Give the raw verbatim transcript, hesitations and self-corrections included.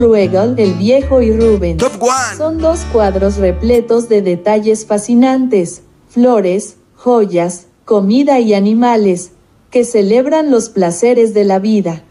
Bruegel el Viejo y Rubens. Top One. Son dos cuadros repletos de detalles fascinantes, flores, joyas, comida y animales, que celebran los placeres de la vida.